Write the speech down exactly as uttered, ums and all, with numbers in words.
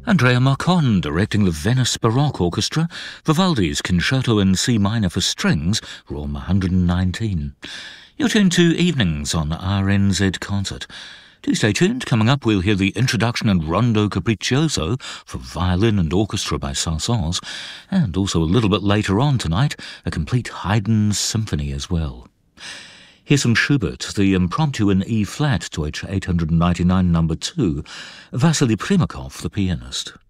Andrea Marcon directing the Venice Baroque Orchestra, Vivaldi's Concerto in C minor for strings, Room one hundred nineteen. You're tuned to Evenings on R N Z Concert. Do stay tuned. Coming up, we'll hear the introduction and Rondo Capriccioso for violin and orchestra by Saint-Saëns, and also a little bit later on tonight, a complete Haydn symphony as well. Here's some Schubert, the Impromptu in E-flat, Deutsch eight hundred ninety-nine, number two, Vasily Primakov, the pianist.